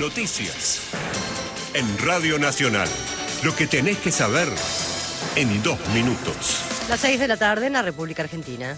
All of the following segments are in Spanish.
noticias. En Radio Nacional, lo que tenés que saber en 2 minutos. Las 6 de la tarde en la República Argentina.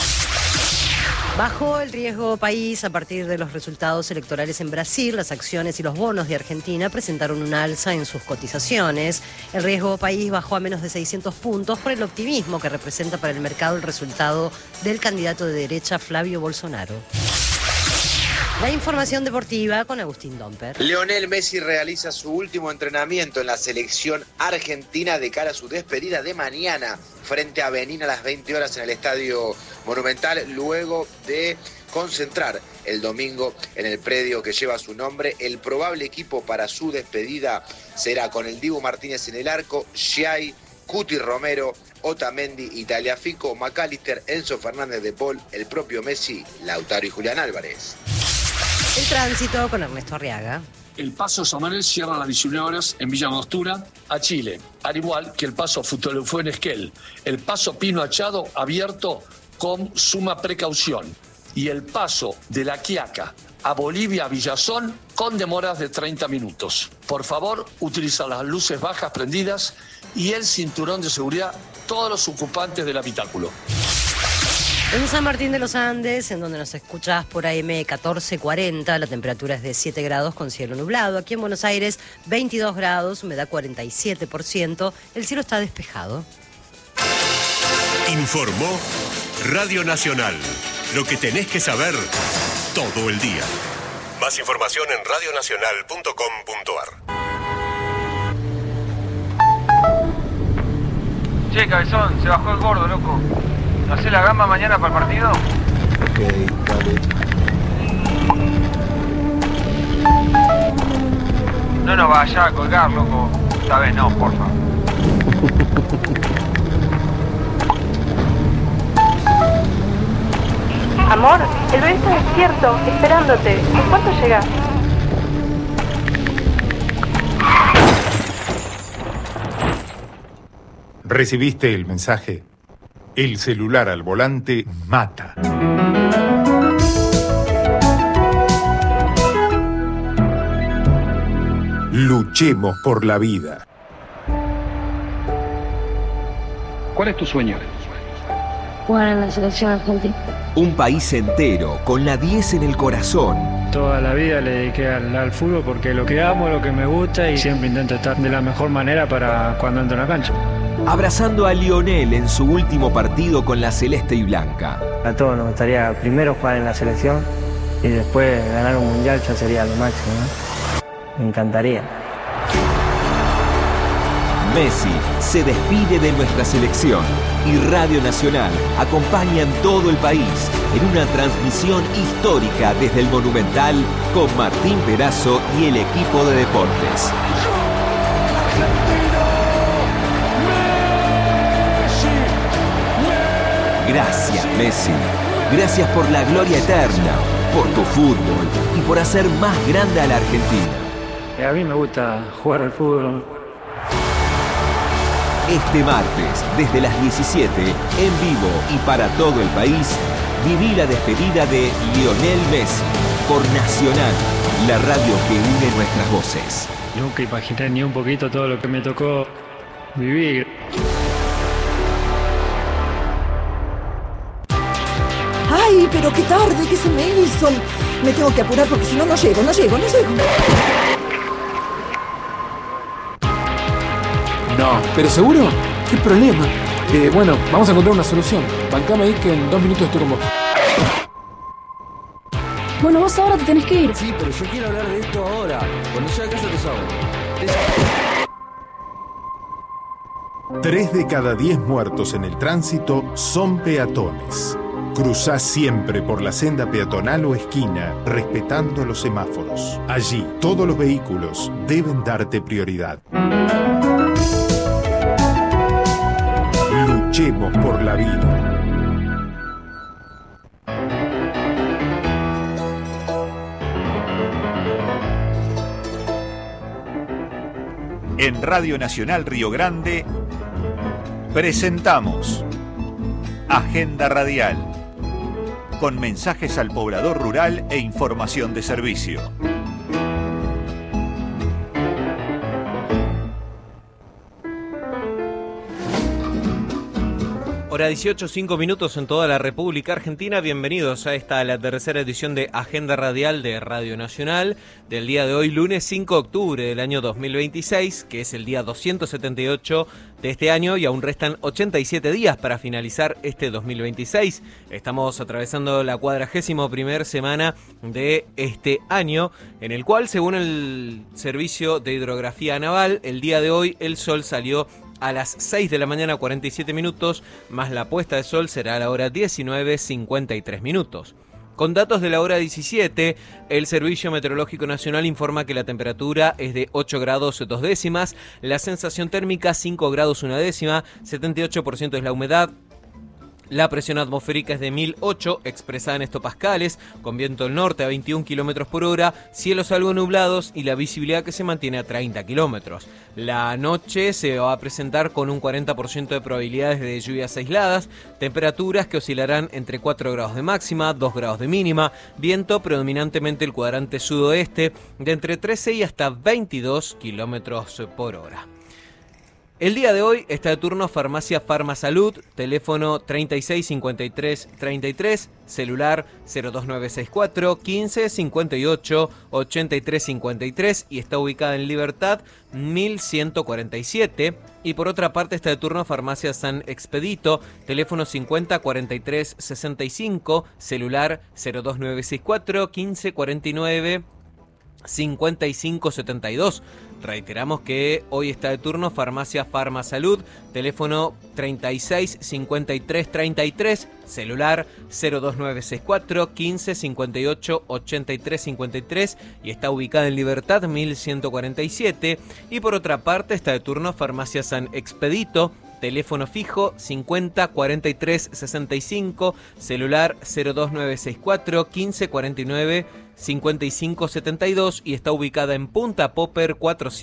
Bajó el riesgo país a partir de los resultados electorales en Brasil. Las acciones y los bonos de Argentina presentaron un alza en sus cotizaciones. El riesgo país bajó a menos de 600 puntos por el optimismo que representa para el mercado el resultado del candidato de derecha Flavio Bolsonaro. La información deportiva con Agustín Domper. Lionel Messi realiza su último entrenamiento en la selección argentina de cara a su despedida de mañana frente a Benín a las 20 horas en el Estadio Monumental, luego de concentrar el domingo en el predio que lleva su nombre. El probable equipo para su despedida será con el Dibu Martínez en el arco, Schiai, Cuti Romero, Otamendi y Tagliafico, McAllister, Enzo Fernández de Paul, el propio Messi, Lautaro y Julián Álvarez. El tránsito con Ernesto Arriaga. El paso San Manuel cierra a las 19 horas en Villa Angostura a Chile, al igual que el paso Futolefue en Esquel. El paso Pino Achado abierto con suma precaución. Y el paso de La Quiaca a Bolivia a Villazón con demoras de 30 minutos. Por favor, utiliza las luces bajas prendidas y el cinturón de seguridad todos los ocupantes del habitáculo. En San Martín de los Andes, en donde nos escuchás por AM 1440, la temperatura es de 7 grados con cielo nublado. Aquí en Buenos Aires, 22 grados, humedad 47%, el cielo está despejado. Informó Radio Nacional. Lo que tenés que saber todo el día. Más información en radionacional.com.ar. Che, cabezón, se bajó el gordo, loco. ¿No hacés la gamba mañana para el partido? Ok, dale. No nos vayas a colgar, loco. Esta vez no, porfa. Amor, el bebé está despierto, esperándote. ¿En cuánto llegás? ¿Recibiste el mensaje? El celular al volante mata. Luchemos por la vida. ¿Cuál es tu sueño? Jugar en la selección argentina. Un país entero con la 10 en el corazón. Toda la vida le dediqué al fútbol porque lo que amo, lo que me gusta y siempre intento estar de la mejor manera para cuando entro en la cancha. Abrazando a Lionel en su último partido con la celeste y blanca. A todos nos gustaría primero jugar en la selección y después ganar un mundial ya sería lo máximo, ¿no? Me encantaría. Messi se despide de nuestra selección y Radio Nacional acompaña en todo el país en una transmisión histórica desde el Monumental con Martín Perazo y el equipo de deportes. Gracias, Messi. Gracias por la gloria eterna, por tu fútbol y por hacer más grande a la Argentina. A mí me gusta jugar al fútbol. Este martes, desde las 17, en vivo y para todo el país, viví la despedida de Lionel Messi por Nacional, la radio que une nuestras voces. Nunca imaginé ni un poquito todo lo que me tocó vivir. ¡Ay, pero qué tarde! ¿Qué se me hizo? Me tengo que apurar porque si no, no llego. No, ¿pero seguro? ¿Qué problema? Bueno, vamos a encontrar una solución. Bancame ahí que en 2 minutos estoy con vos. Bueno, vos ahora te tenés que ir. Sí, pero yo quiero hablar de esto ahora. Cuando llegue a casa te llamo. 3 de cada 10 muertos en el tránsito son peatones. Cruzá siempre por la senda peatonal o esquina, respetando los semáforos. Allí, todos los vehículos deben darte prioridad. Luchemos por la vida. En Radio Nacional Río Grande presentamos Agenda Radial, con mensajes al poblador rural e información de servicio. Hora 18, 5 minutos en toda la República Argentina. Bienvenidos a la tercera edición de Agenda Radial de Radio Nacional del día de hoy, lunes 5 de octubre del año 2026, que es el día 278 de este año y aún restan 87 días para finalizar este 2026. Estamos atravesando la 41ª semana de este año, en el cual, según el Servicio de Hidrografía Naval, el día de hoy el sol salió a las 6 de la mañana 47 minutos, más la puesta de sol será a la hora 19:53 minutos. Con datos de la hora 17, el Servicio Meteorológico Nacional informa que la temperatura es de 8 grados 2 décimas, la sensación térmica 5 grados 1 décima, 78% es la humedad. La presión atmosférica es de 1008, expresada en hectopascales, con viento del norte a 21 kilómetros por hora, cielos algo nublados y la visibilidad que se mantiene a 30 kilómetros. La noche se va a presentar con un 40% de probabilidades de lluvias aisladas, temperaturas que oscilarán entre 4 grados de máxima, 2 grados de mínima, viento predominantemente el cuadrante sudoeste de entre 13 y hasta 22 kilómetros por hora. El día de hoy está de turno Farmacia Farmasalud, teléfono 365333, celular 02964 15 58 83 53 y está ubicada en Libertad 1147. Y por otra parte está de turno Farmacia San Expedito, teléfono 50 43 65, celular 02964 15 49 5572. Reiteramos que hoy está de turno Farmacia Farmasalud, teléfono 36 53 33, celular 02964 15 58 83 53 y está ubicada en Libertad 1147. Y por otra parte está de turno Farmacia San Expedito, teléfono fijo 50 43 65, celular 02964 15 49 5572 y está ubicada en Punta Popper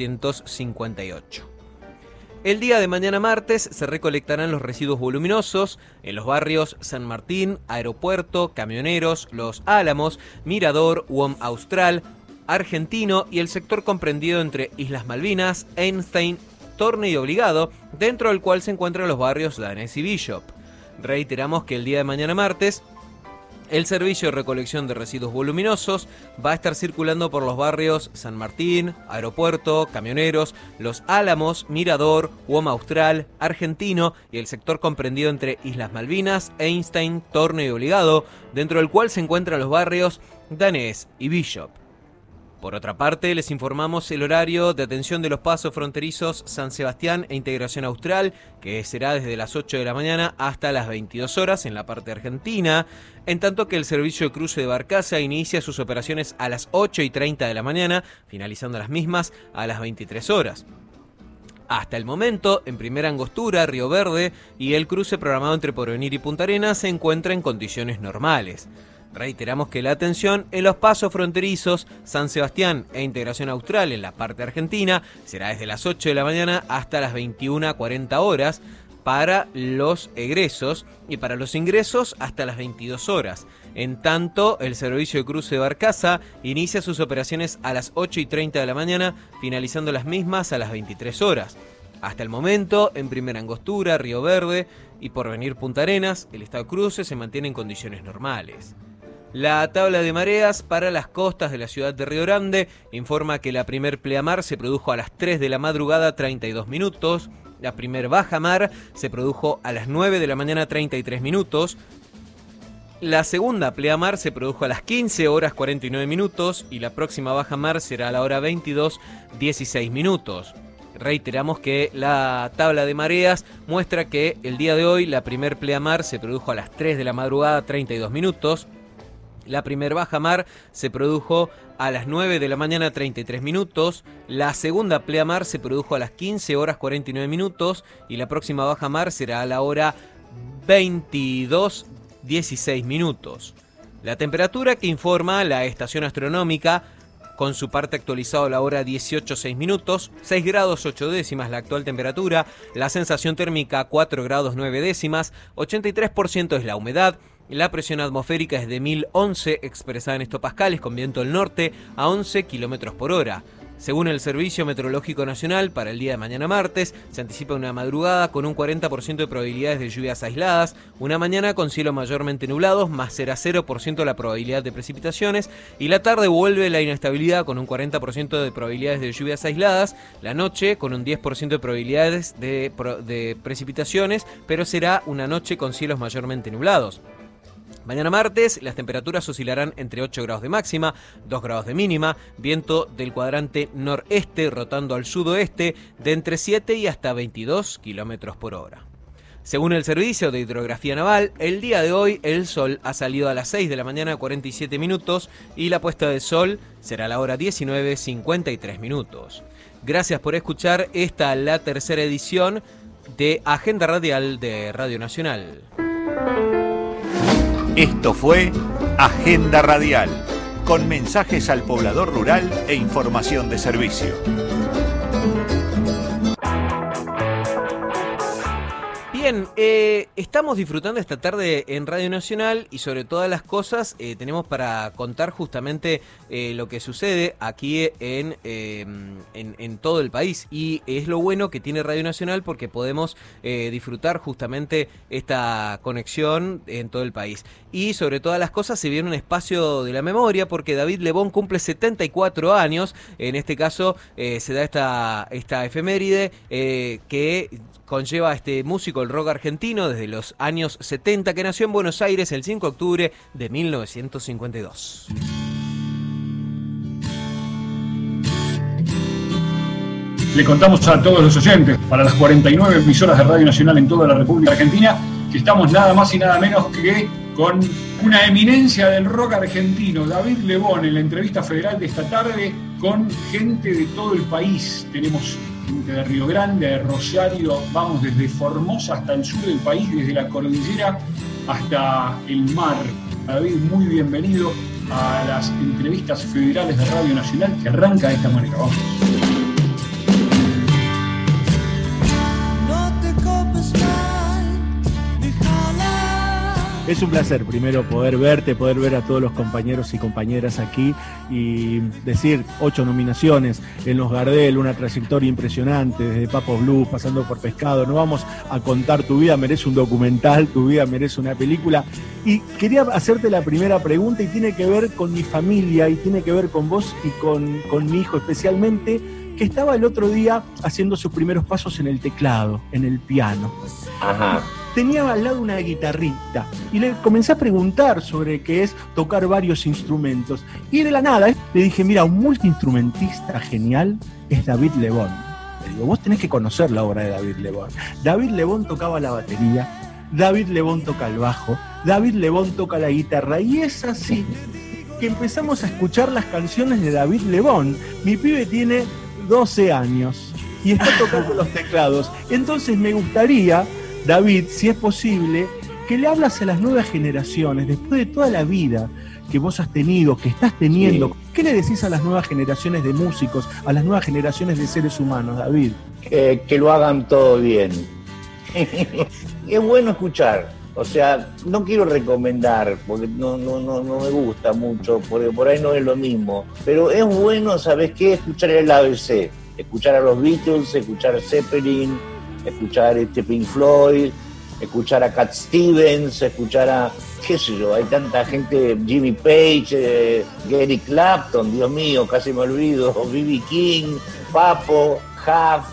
458. El día de mañana martes se recolectarán los residuos voluminosos en los barrios San Martín, Aeropuerto, Camioneros, Los Álamos, Mirador, UOM Austral, Argentino y el sector comprendido entre Islas Malvinas, Einstein, Torne y Obligado, dentro del cual se encuentran los barrios Danés y Bishop. Reiteramos que el día de mañana martes el servicio de recolección de residuos voluminosos va a estar circulando por los barrios San Martín, Aeropuerto, Camioneros, Los Álamos, Mirador, UOM Austral, Argentino y el sector comprendido entre Islas Malvinas, Einstein, Torne y Obligado, dentro del cual se encuentran los barrios Danés y Bishop. Por otra parte, les informamos el horario de atención de los pasos fronterizos San Sebastián e Integración Austral, que será desde las 8 de la mañana hasta las 22 horas en la parte argentina, en tanto que el servicio de cruce de Barcaza inicia sus operaciones a las 8:30 de la mañana, finalizando las mismas a las 23 horas. Hasta el momento, en Primera Angostura, Río Verde y el cruce programado entre Porvenir y Punta Arenas se encuentra en condiciones normales. Reiteramos que la atención en los pasos fronterizos San Sebastián e Integración Austral en la parte argentina será desde las 8 de la mañana hasta las 21:40 horas para los egresos y para los ingresos hasta las 22 horas. En tanto, el servicio de cruce de Barcaza inicia sus operaciones a las 8:30 de la mañana, finalizando las mismas a las 23 horas. Hasta el momento, en Primera Angostura, Río Verde y Porvenir Punta Arenas, el estado de cruce se mantiene en condiciones normales. La tabla de mareas para las costas de la ciudad de Río Grande informa que la primer pleamar se produjo a las 3 de la madrugada 32 minutos, la primer bajamar se produjo a las 9 de la mañana 33 minutos, la segunda pleamar se produjo a las 15 horas 49 minutos y la próxima bajamar será a la hora 22:16 minutos. Reiteramos que la tabla de mareas muestra que el día de hoy la primer pleamar se produjo a las 3 de la madrugada 32 minutos, la primer bajamar se produjo a las 9 de la mañana 33 minutos, la segunda pleamar se produjo a las 15 horas 49 minutos y la próxima bajamar será a la hora 22:16 minutos. La temperatura que informa la estación astronómica con su parte actualizado a la hora 18:06 minutos, 6 grados 8 décimas la actual temperatura, la sensación térmica 4 grados 9 décimas, 83% es la humedad, la presión atmosférica es de 1011 expresada en hectopascales con viento del norte a 11 kilómetros por hora. Según el Servicio Meteorológico Nacional, para el día de mañana martes, se anticipa una madrugada con un 40% de probabilidades de lluvias aisladas, una mañana con cielo mayormente nublados, más será 0% la probabilidad de precipitaciones, y la tarde vuelve la inestabilidad con un 40% de probabilidades de lluvias aisladas, la noche con un 10% de probabilidades de precipitaciones, pero será una noche con cielos mayormente nublados. Mañana martes las temperaturas oscilarán entre 8 grados de máxima, 2 grados de mínima, viento del cuadrante noreste rotando al sudoeste de entre 7 y hasta 22 kilómetros por hora. Según el Servicio de Hidrografía Naval, el día de hoy el sol ha salido a las 6 de la mañana 47 minutos y la puesta de sol será a la hora 19:53 minutos. Gracias por escuchar la tercera edición de Agenda Radial de Radio Nacional. Esto fue Agenda Radial, con mensajes al poblador rural e información de servicio. Bien, estamos disfrutando esta tarde en Radio Nacional y sobre todas las cosas tenemos para contar justamente lo que sucede aquí en todo el país, y es lo bueno que tiene Radio Nacional porque podemos disfrutar justamente esta conexión en todo el país. Y sobre todas las cosas se viene un espacio de la memoria porque David Lebón cumple 74 años, en este caso se da esta efeméride que conlleva a este músico del rock argentino desde los años 70, que nació en Buenos Aires el 5 de octubre de 1952. Le contamos a todos los oyentes, para las 49 emisoras de Radio Nacional en toda la República Argentina, que estamos nada más y nada menos que con una eminencia del rock argentino, David Lebón, en la entrevista federal de esta tarde, con gente de todo el país. Tenemos gente de Río Grande, de Rosario, vamos desde Formosa hasta el sur del país, desde la cordillera hasta el mar. David, muy bienvenido a las entrevistas federales de Radio Nacional, que arranca de esta manera. Vamos. Es un placer, primero, poder verte, poder ver a todos los compañeros y compañeras aquí y decir 8 nominaciones en los Gardel, una trayectoria impresionante, desde Papo Blues, pasando por Pescado. No vamos a contar tu vida, merece un documental, tu vida merece una película. Y quería hacerte la primera pregunta y tiene que ver con mi familia y tiene que ver con vos y con mi hijo especialmente, que estaba el otro día haciendo sus primeros pasos en el teclado, en el piano. Ajá. Tenía al lado una guitarrita y le comencé a preguntar sobre qué es tocar varios instrumentos. Y de la nada le dije, mira, un multiinstrumentista genial es David Lebón. Le digo, vos tenés que conocer la obra de David Lebón. David Lebón tocaba la batería, David Lebón toca el bajo, David Lebón toca la guitarra. Y es así que empezamos a escuchar las canciones de David Lebón. Mi pibe tiene 12 años y está tocando los teclados. Entonces me gustaría, David, si es posible, que le hablas a las nuevas generaciones, después de toda la vida que vos has tenido, que estás teniendo. Sí. ¿Qué le decís a las nuevas generaciones de músicos, a las nuevas generaciones de seres humanos, David? Que lo hagan todo bien. Es bueno escuchar. O sea, no quiero recomendar, porque no me gusta mucho, porque por ahí no es lo mismo. Pero es bueno, ¿sabes qué? Escuchar el ABC. Escuchar a los Beatles, escuchar a Zeppelin, escuchar Pink Floyd, escuchar a Cat Stevens, escuchar a, qué sé yo, hay tanta gente, Jimmy Page, Gary Clapton, Dios mío, casi me olvido, B.B. King, Papo, Huff,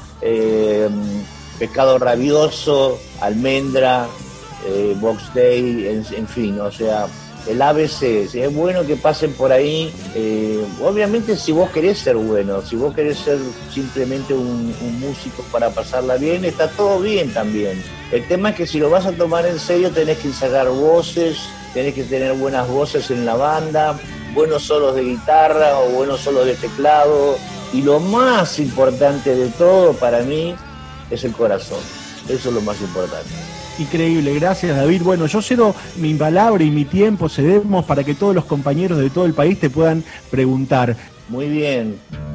Pescado Rabioso, Almendra, Box Day, en fin, o sea, el ABC, es bueno que pasen por ahí. Obviamente si vos querés ser bueno, si vos querés ser simplemente un músico para pasarla bien, está todo bien también. El tema es que si lo vas a tomar en serio tenés que ensayar voces, tenés que tener buenas voces en la banda, buenos solos de guitarra o buenos solos de teclado, y lo más importante de todo para mí es el corazón. Eso es lo más importante. Increíble, gracias David. Bueno, yo cedo mi palabra y mi tiempo, cedemos para que todos los compañeros de todo el país te puedan preguntar. Muy bien.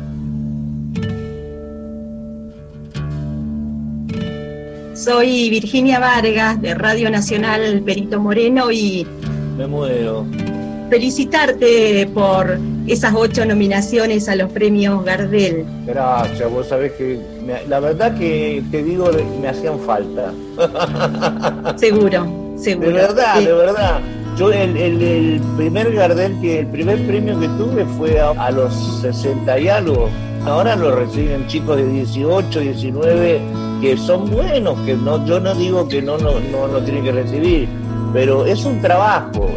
Soy Virginia Vargas de Radio Nacional Perito Moreno y me muero. Felicitarte por esas 8 nominaciones a los premios Gardel. Gracias, vos sabés que la verdad que te digo, me hacían falta. Seguro. De verdad. Yo el primer Gardel, el primer premio que tuve fue a los 60 y algo. Ahora lo reciben chicos de 18, 19, que son buenos, que no, yo no digo que no lo tienen que recibir, pero es un trabajo,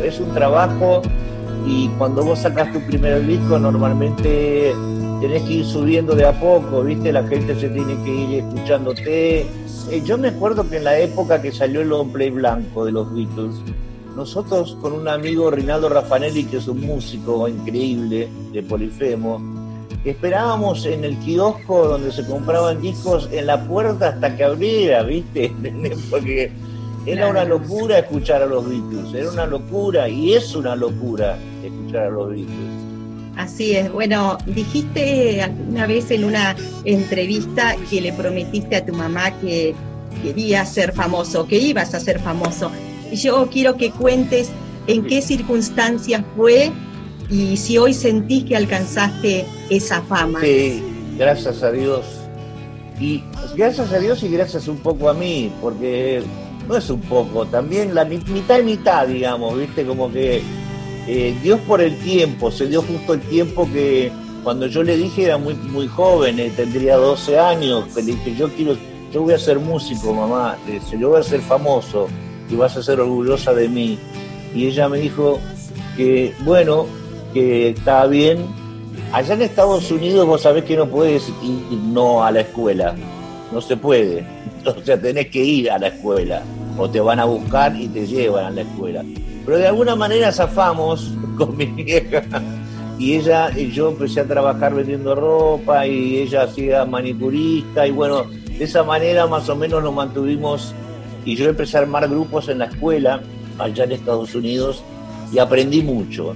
y cuando vos sacás tu primer disco normalmente tenés que ir subiendo de a poco, ¿viste? La gente se tiene que ir escuchándote. Yo me acuerdo que en la época que salió el long play blanco de los Beatles, nosotros con un amigo, Rinaldo Raffanelli, que es un músico increíble de Polifemo, esperábamos en el kiosco donde se compraban discos en la puerta hasta que abriera, ¿viste? Porque era una locura escuchar a los Beatles, era una locura y es una locura escuchar a los Beatles. Así es. Bueno, dijiste alguna vez en una entrevista que le prometiste a tu mamá que querías ser famoso, que ibas a ser famoso. Y yo quiero que cuentes en qué circunstancias fue y si hoy sentís que alcanzaste esa fama. Sí, gracias a Dios. Y gracias a Dios y gracias un poco a mí, porque no es un poco, también la mitad y mitad, digamos, ¿viste? Como que Dios por el tiempo, se dio justo el tiempo que cuando yo le dije, era muy, muy joven, tendría 12 años, le dije, yo voy a ser músico, mamá, yo voy a ser famoso y vas a ser orgullosa de mí. Y ella me dijo que, bueno, que estaba bien. Allá en Estados Unidos vos sabés que no puedes ir no a la escuela, no se puede, o sea, tenés que ir a la escuela, o te van a buscar y te llevan a la escuela. Pero de alguna manera zafamos con mi vieja, y yo empecé a trabajar vendiendo ropa, y ella hacía manicurista, y bueno, de esa manera más o menos nos mantuvimos, y yo empecé a armar grupos en la escuela, allá en Estados Unidos, y aprendí mucho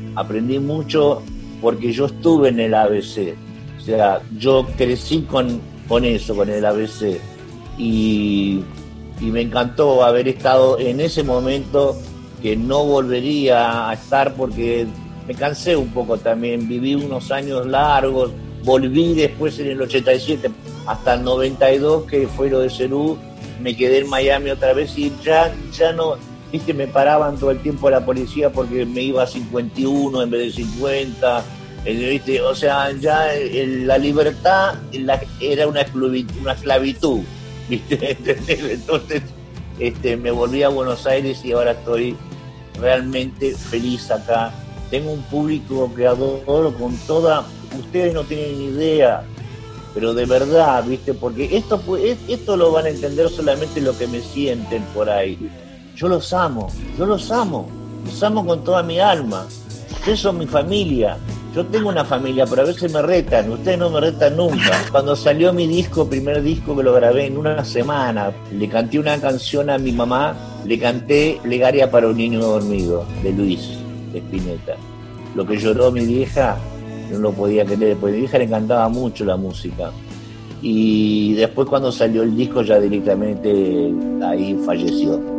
porque yo estuve en el ABC, o sea, yo crecí con eso, con el ABC, y me encantó haber estado en ese momento que no volvería a estar porque me cansé un poco también, viví unos años largos, volví después en el 87 hasta el 92 que fue lo de Cerú, me quedé en Miami otra vez y ya no, viste, me paraban todo el tiempo la policía porque me iba a 51 en vez de 50, viste, o sea, ya la libertad era una esclavitud, viste, entonces me volví a Buenos Aires y ahora estoy realmente feliz acá. Tengo un público que adoro con toda, ustedes no tienen ni idea, pero de verdad, viste, porque esto lo van a entender solamente lo que me sienten por ahí. Yo los amo con toda mi alma. Ustedes son mi familia. Yo tengo una familia, pero a veces me retan. Ustedes no me retan nunca. Cuando salió mi primer disco que lo grabé en una semana, le canté una canción a mi mamá, le canté Plegaria para un niño dormido, de Luis, de Spinetta. Lo que lloró mi vieja, no lo podía creer, porque a mi vieja le encantaba mucho la música. Y después cuando salió el disco ya directamente ahí falleció.